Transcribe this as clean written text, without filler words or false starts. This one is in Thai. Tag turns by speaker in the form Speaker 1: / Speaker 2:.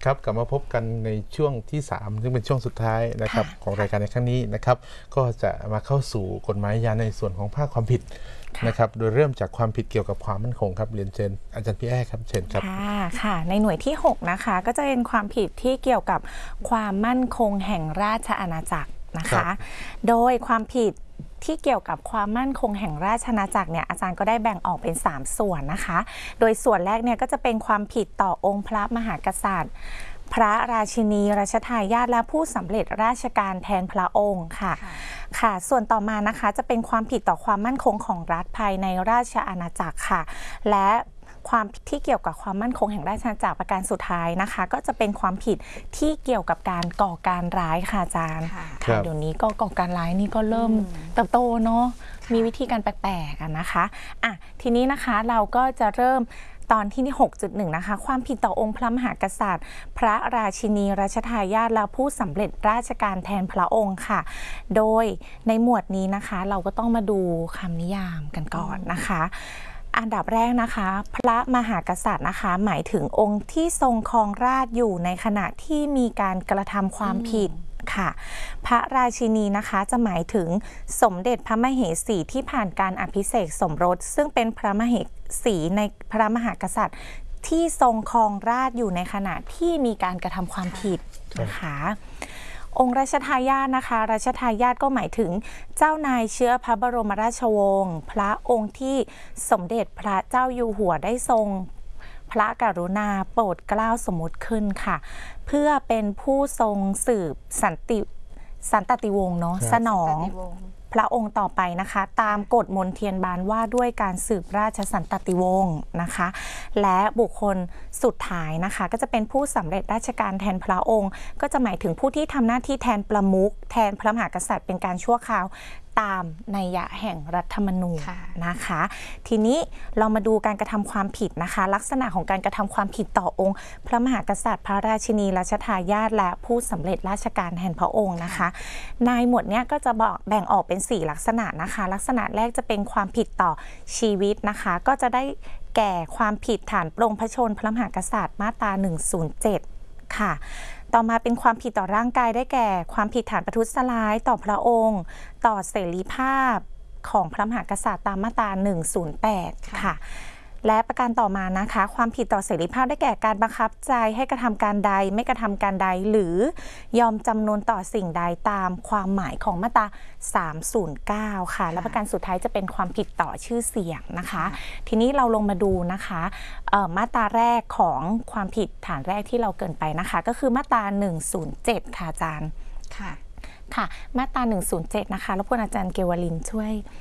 Speaker 1: ครับกลับมาพบกันในช่วงที่3ซึ่งเป็นช่วงสุดท้ายนะครับของรายการในครั้งนี้นะครับก็จะมาเข้าสู่กฎหมายอาญาในส่วนของภาคความผิดนะครับโดยเริ่มจากความผิดเกี่ยวกับความมั่นคงครับเรียนเชิญอาจารย์พี่แอ้ครับเชิญครับ
Speaker 2: ค่ะในหน่วยที่6นะคะก็จะเป็นความผิดที่เกี่ยวกับความมั่นคงแห่งราชอาณาจักรนะคะโดยความผิดที่เกี่ยวกับความมั่นคงแห่งราชอาณาจักรเนี่ยอาจารย์ก็ได้แบ่งออกเป็น3ส่วนนะคะโดยส่วนแรกเนี่ยก็จะเป็นความผิดต่อองค์พระมหากษัตริย์พระราชินีรัชทายาทและผู้สำเร็จราชการแทนพระองค์ค่ะส่วนต่อมานะคะจะเป็นความผิดต่อความมั่นคงของรัฐภายในราชอาณาจักรค่ะและความผิดที่เกี่ยวกับความมั่นคงแห่งราชอาณาจักรประการสุดท้ายนะคะก็จะเป็นความผิดที่เกี่ยวกับการก่อการร้ายค่ะอาจารย์เดี๋ยวนี้ก็ก่อการร้ายนี่ก็เริ่มเติบโตเนาะมีวิธีการแปลกๆนะคะทีนี้นะคะเราก็จะเริ่มตอนที่ 6.1 นะคะความผิดต่อองค์พระมหากษัตริย์พระราชินีรัชทายาทและผู้สำเร็จราชการแทนพระองค์ค่ะโดยในหมวดนี้นะคะเราก็ต้องมาดูคำนิยามกันก่อนนะคะอันดับแรกนะคะพระมหากษัตริย์นะคะหมายถึงองค์ที่ทรงครองราชย์อยู่ในขณะที่มีการกระทำความผิดค่ะพระราชินีนะคะจะหมายถึงสมเด็จพระมเหสีที่ผ่านการอภิเษกสมรสซึ่งเป็นพระมเหสีในพระมหากษัตริย์ที่ทรงครองราชย์อยู่ในขณะที่มีการกระทำความผิดนะคะองค์รัชทายาทนะคะรัชทายาทก็หมายถึงเจ้านายเชื้อพระบรมราชวงศ์พระองค์ที่สมเด็จพระเจ้าอยู่หัวได้ทรงพระกรุณาโปรดเกล้าสมมุติขึ้นค่ะเพื่อเป็นผู้ทรงสืบสันตติวงศ์เนาะสนองพระองค์ต่อไปนะคะตามกฎมนเทียนบานว่าด้วยการสืบราชสันตติวงศ์นะคะและบุคคลสุดท้ายนะคะก็จะเป็นผู้สำเร็จราชการแทนพระองค์ก็จะหมายถึงผู้ที่ทำหน้าที่แทนประมุขแทนพระมหากษัตริย์เป็นการชั่วคราวตามนัยยะแห่งรัฐธรรมนูญนะคะทีนี้เรามาดูการกระทำความผิดนะคะลักษณะของการกระทำความผิดต่อองค์พระมหากษัตริย์พระราชินีรัชทายาทและผู้สำเร็จราชการแทนพระองค์นะคะในหมวดนี้ก็จะแบ่งออกเป็น4ลักษณะนะคะลักษณะแรกจะเป็นความผิดต่อชีวิตนะคะก็จะได้แก่ความผิดฐานปลงพระชนม์พระมหากษัตริย์มาตรา107ค่ะต่อมาเป็นความผิดต่อร่างกายได้แก่ความผิดฐานประทุษร้ายต่อพระองค์ต่อเสรีภาพของพระมหากษัตริย์ตามมาตรา108ค่ะและประการต่อมานะคะความผิดต่อเสรีภาพได้แก่การบังคับใจให้กระทำการใดไม่กระทำการใดหรือยอมจำนนต่อสิ่งใดตามความหมายของมาตรา309ค่ะและประการสุดท้ายจะเป็นความผิดต่อชื่อเสียงนะคะทีนี้เราลงมาดูนะคะมาตราแรกของความผิดฐานแรกที่เราเกินไปนะคะก็คือมาตรา107ค่ะอาจารย์ค่ะมาตรา107นะคะรบกวนอาจารย์เกวลินช่วย